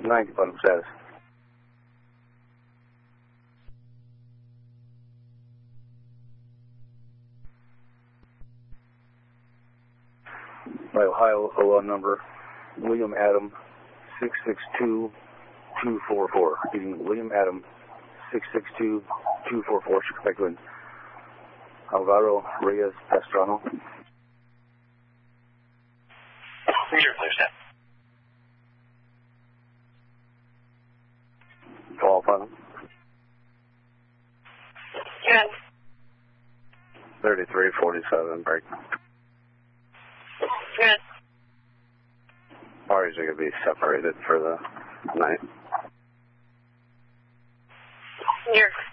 90 bottom status. My Ohio OL number, William Adam 662244. Repeating, William Adam 662244. Should expect wind. Alvaro Reyes Pastrano. You're clear, Seth. Call upon him. Good. 3347, break. Good. Parties are going to be separated for the night. You're